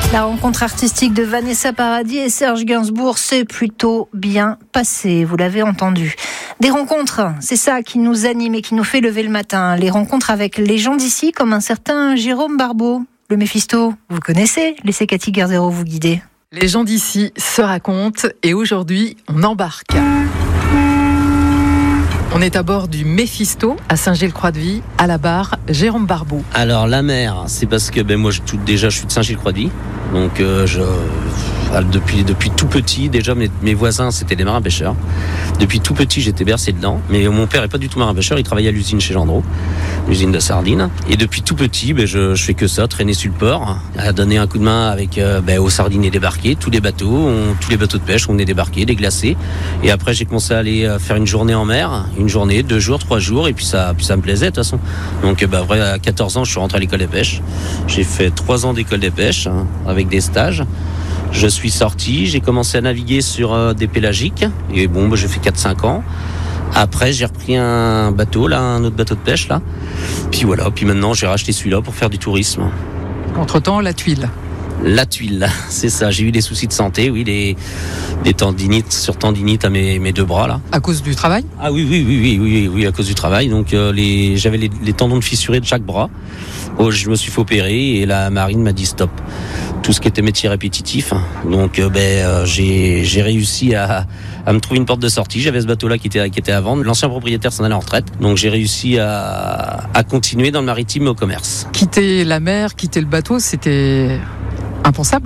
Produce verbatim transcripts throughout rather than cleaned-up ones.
La rencontre artistique de Vanessa Paradis et Serge Gainsbourg s'est plutôt bien passée, vous l'avez entendu. Des rencontres, c'est ça qui nous anime et qui nous fait lever le matin. Les rencontres avec les gens d'ici, comme un certain Jérôme Barbeau. Le Méphisto, vous connaissez, laissez Cathy Guerzero vous guider. Les gens d'ici se racontent et aujourd'hui, on embarque. On est à bord du Méphisto à Saint-Gilles-Croix-de-Vie, à la barre Jérôme Barbeau. Alors la mer, c'est parce que ben moi je, tout, déjà je suis de Saint-Gilles-Croix-de-Vie, donc euh, je depuis depuis tout petit déjà mes, mes voisins c'était des marins pêcheurs. Depuis tout petit j'étais bercé dedans, mais mon père est pas du tout marin pêcheur, il travaillait à l'usine chez Gendreau, l'usine de sardines. Et depuis tout petit, ben je, je fais que ça, traîner sur le port, à donner un coup de main avec euh, ben, aux sardines et débarquer, tous les bateaux, on, tous les bateaux de pêche, on est débarqués, déglacés. Et après j'ai commencé à aller faire une journée en mer, une journée, deux jours, trois jours, et puis ça, puis ça me plaisait de toute façon. Donc bah, après, à quatorze ans, je suis rentré à l'école des pêches. J'ai fait trois ans d'école des pêches, hein, avec des stages. Je suis sorti, j'ai commencé à naviguer sur euh, des pélagiques, et bon, bah, j'ai fait quatre cinq ans. Après, j'ai repris un bateau, là, un autre bateau de pêche, là. Puis voilà, puis maintenant, j'ai racheté celui-là pour faire du tourisme. Entre-temps, la tuile. La tuile, c'est ça. J'ai eu des soucis de santé, oui, des, des tendinites, sur tendinites à mes, mes deux bras, là. À cause du travail ? Ah oui, oui, oui, oui, oui, oui, à cause du travail. Donc, euh, les, j'avais les, les tendons fissurés de chaque bras. Oh, je me suis fait opérer et la marine m'a dit stop. Tout ce qui était métier répétitif. Donc, euh, ben, euh, j'ai, j'ai réussi à, à me trouver une porte de sortie. J'avais ce bateau-là qui était, qui était à vendre. L'ancien propriétaire s'en allait en retraite. Donc, j'ai réussi à, à continuer dans le maritime et au commerce. Quitter la mer, quitter le bateau, c'était impensable ?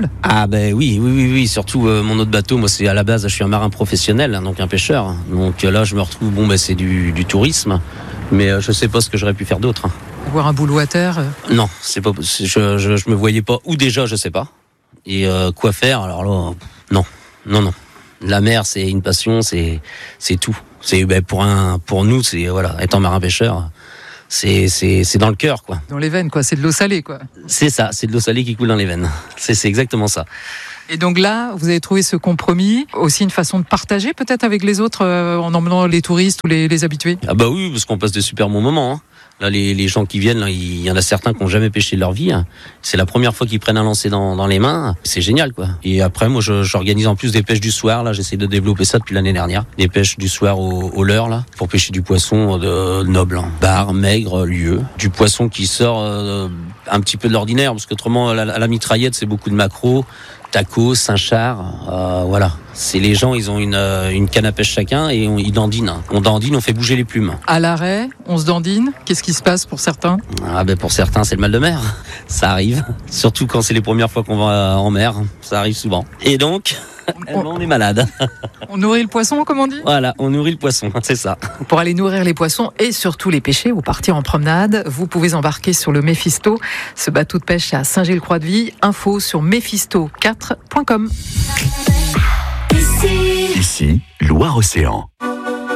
Ah ben oui, oui, oui, oui. Surtout euh, mon autre bateau, moi c'est à la base, je suis un marin professionnel, hein, donc un pêcheur. Donc euh, là, je me retrouve, bon ben c'est du, du tourisme, mais euh, je sais pas ce que j'aurais pu faire d'autre. Avoir un boulot à terre ? euh... Non, c'est pas, c'est, je, je, je me voyais pas. Ou déjà, je sais pas. Et euh, quoi faire ? Alors là, non, non, non. La mer, c'est une passion, c'est, c'est tout. C'est ben pour un, pour nous, c'est voilà, étant marin pêcheur. C'est, c'est, c'est dans le cœur, quoi. Dans les veines, quoi. C'est de l'eau salée, quoi. C'est ça, c'est de l'eau salée qui coule dans les veines. C'est, c'est exactement ça. Et donc là, vous avez trouvé ce compromis, aussi une façon de partager peut-être avec les autres, euh, en emmenant les touristes ou les, les habitués ? Ah bah oui, parce qu'on passe de super bons moments, hein. Là, les, les gens qui viennent, là, il y en a certains qui n'ont jamais pêché de leur vie. Hein. C'est la première fois qu'ils prennent un lancer dans, dans les mains. C'est génial, quoi. Et après, moi, je, j'organise en plus des pêches du soir. Là, j'essaie de développer ça depuis l'année dernière. Des pêches du soir au, au leurre, là, pour pêcher du poisson de noble, hein. Bar, maigre, lieu. Du poisson qui sort euh, un petit peu de l'ordinaire, parce qu'autrement, à la, à la mitraillette, c'est beaucoup de maquereaux, tacos, Saint-Char, euh, voilà. C'est les gens, ils ont une, euh, une canne à pêche chacun et on, ils dandinent. On dandine, on fait bouger les plumes. À l'arrêt, on se dandine. Qu'est-ce qui se passe pour certains ? Ah ben pour certains, c'est le mal de mer. Ça arrive. Surtout quand c'est les premières fois qu'on va en mer. Ça arrive souvent. Et donc, on, on est malade. On nourrit le poisson, comme on dit ? Voilà, on nourrit le poisson, c'est ça. Pour aller nourrir les poissons et surtout les pêcher ou partir en promenade, vous pouvez embarquer sur le Méphisto, ce bateau de pêche à Saint-Gilles-Croix-de-Vie. Info sur méphisto quatre point com. Ici, Loire-Océan.